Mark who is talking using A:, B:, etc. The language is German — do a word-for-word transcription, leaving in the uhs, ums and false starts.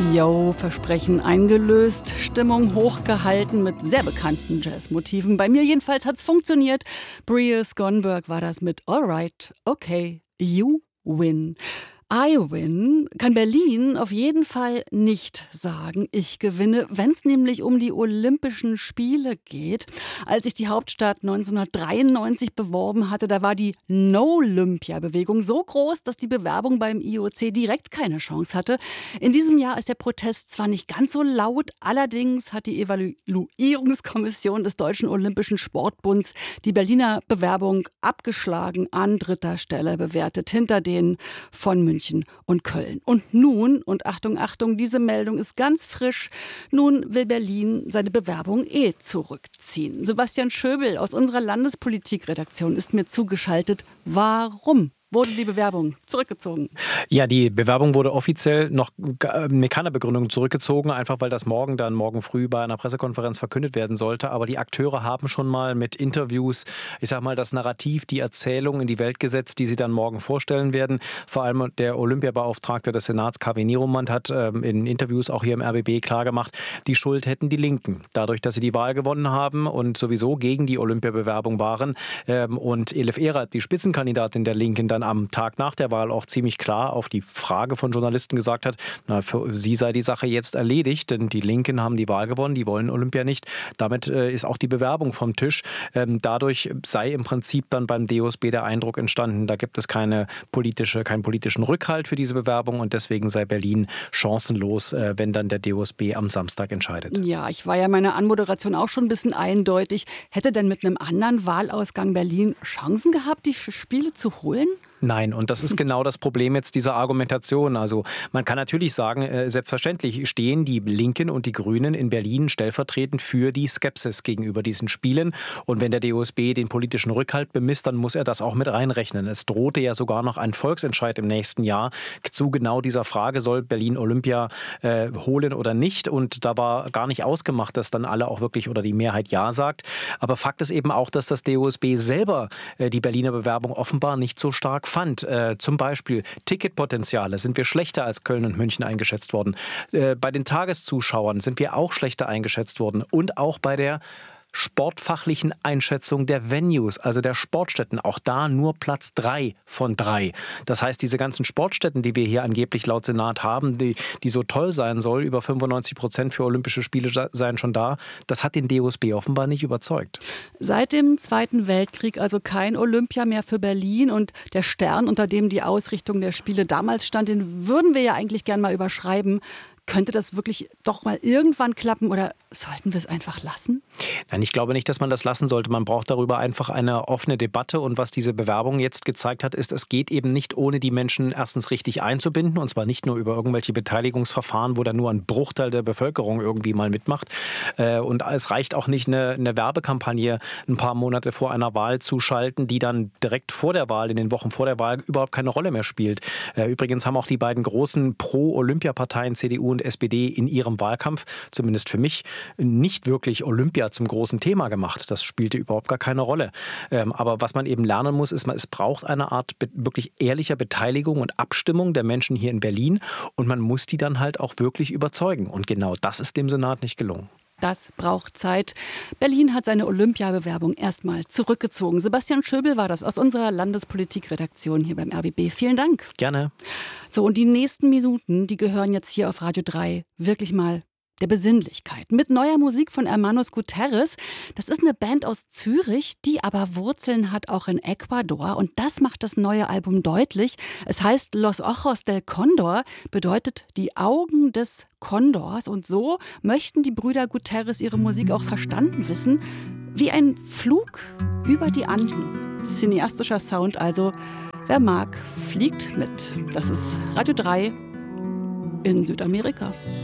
A: Yo, Versprechen eingelöst, Stimmung hochgehalten mit sehr bekannten Jazzmotiven. Bei mir jedenfalls hat's funktioniert. Bria Skonberg war das mit Alright, okay, you win. I win kann Berlin auf jeden Fall nicht sagen, ich gewinne, wenn es nämlich um die Olympischen Spiele geht. Als ich die Hauptstadt neunzehnhundertdreiundneunzig beworben hatte, da war die No-Olympia-Bewegung so groß, dass die Bewerbung beim I O C direkt keine Chance hatte. In diesem Jahr ist der Protest zwar nicht ganz so laut, allerdings hat die Evaluierungskommission des Deutschen Olympischen Sportbunds die Berliner Bewerbung abgeschlagen, an dritter Stelle bewertet, hinter denen von München und Köln. Und nun, und Achtung, Achtung, diese Meldung ist ganz frisch, nun will Berlin seine Bewerbung eh zurückziehen. Sebastian Schöbel aus unserer Landespolitikredaktion ist mir zugeschaltet. Warum wurde die Bewerbung zurückgezogen?
B: Ja, die Bewerbung wurde offiziell noch mit keiner Begründung zurückgezogen, einfach weil das morgen dann morgen früh bei einer Pressekonferenz verkündet werden sollte. Aber die Akteure haben schon mal mit Interviews, ich sag mal, das Narrativ, die Erzählung in die Welt gesetzt, die sie dann morgen vorstellen werden. Vor allem der Olympiabeauftragte des Senats, K W Nieromand, hat ähm, in Interviews auch hier im R B B klargemacht, die Schuld hätten die Linken. Dadurch, dass sie die Wahl gewonnen haben und sowieso gegen die Olympiabewerbung waren. Ähm, und Elif Erath, die Spitzenkandidatin der Linken, dann am Tag nach der Wahl auch ziemlich klar auf die Frage von Journalisten gesagt hat, na, für sie sei die Sache jetzt erledigt, denn die Linken haben die Wahl gewonnen, die wollen Olympia nicht. Damit äh, ist auch die Bewerbung vom Tisch. Ähm, dadurch sei im Prinzip dann beim D O S B der Eindruck entstanden, da gibt es keine politische, keinen politischen Rückhalt für diese Bewerbung und deswegen sei Berlin chancenlos, äh, wenn dann der D O S B am Samstag entscheidet.
A: Ja, ich war ja meiner Anmoderation auch schon ein bisschen eindeutig. Hätte denn mit einem anderen Wahlausgang Berlin Chancen gehabt, die Spiele zu holen?
B: Nein, und das ist genau das Problem jetzt dieser Argumentation. Also man kann natürlich sagen, äh, selbstverständlich stehen die Linken und die Grünen in Berlin stellvertretend für die Skepsis gegenüber diesen Spielen. Und wenn der D O S B den politischen Rückhalt bemisst, dann muss er das auch mit reinrechnen. Es drohte ja sogar noch ein Volksentscheid im nächsten Jahr zu genau dieser Frage, soll Berlin Olympia äh, holen oder nicht. Und da war gar nicht ausgemacht, dass dann alle auch wirklich oder die Mehrheit Ja sagt. Aber Fakt ist eben auch, dass das D O S B selber äh, die Berliner Bewerbung offenbar nicht so stark fand. Äh, zum Beispiel Ticketpotenziale sind wir schlechter als Köln und München eingeschätzt worden. Äh, bei den Tageszuschauern sind wir auch schlechter eingeschätzt worden. Und auch bei der sportfachlichen Einschätzung der Venues, also der Sportstätten. Auch da nur Platz drei von drei. Das heißt, diese ganzen Sportstätten, die wir hier angeblich laut Senat haben, die, die so toll sein soll, über fünfundneunzig Prozent für Olympische Spiele seien schon da, das hat den D O S B offenbar nicht überzeugt.
A: Seit dem Zweiten Weltkrieg also kein Olympia mehr für Berlin und der Stern, unter dem die Ausrichtung der Spiele damals stand, den würden wir ja eigentlich gern mal überschreiben. Könnte das wirklich doch mal irgendwann klappen oder sollten wir es einfach lassen?
B: Nein, ich glaube nicht, dass man das lassen sollte. Man braucht darüber einfach eine offene Debatte. Und was diese Bewerbung jetzt gezeigt hat, ist, es geht eben nicht, ohne die Menschen erstens richtig einzubinden. Und zwar nicht nur über irgendwelche Beteiligungsverfahren, wo dann nur ein Bruchteil der Bevölkerung irgendwie mal mitmacht. Und es reicht auch nicht, eine, eine Werbekampagne ein paar Monate vor einer Wahl zu schalten, die dann direkt vor der Wahl, in den Wochen vor der Wahl, überhaupt keine Rolle mehr spielt. Übrigens haben auch die beiden großen Pro-Olympia-Parteien, C D U und S P D, in ihrem Wahlkampf, zumindest für mich, nicht wirklich Olympia zum großen Thema gemacht. Das spielte überhaupt gar keine Rolle. Ähm, aber was man eben lernen muss, ist, es braucht eine Art be- wirklich ehrlicher Beteiligung und Abstimmung der Menschen hier in Berlin und man muss die dann halt auch wirklich überzeugen. Und genau das ist dem Senat nicht gelungen.
A: Das braucht Zeit. Berlin hat seine Olympiabewerbung erstmal zurückgezogen. Sebastian Schöbel war das aus unserer Landespolitikredaktion hier beim R B B. Vielen Dank.
B: Gerne.
A: So, und die nächsten Minuten, die gehören jetzt hier auf Radio drei wirklich mal der Besinnlichkeit. Mit neuer Musik von Hermanos Guterres. Das ist eine Band aus Zürich, die aber Wurzeln hat auch in Ecuador. Und das macht das neue Album deutlich. Es heißt Los Ojos del Cóndor, bedeutet die Augen des Kondors. Und so möchten die Brüder Guterres ihre Musik auch verstanden wissen. Wie ein Flug über die Anden. Cineastischer Sound also. Wer mag, fliegt mit. Das ist Radio drei in Südamerika.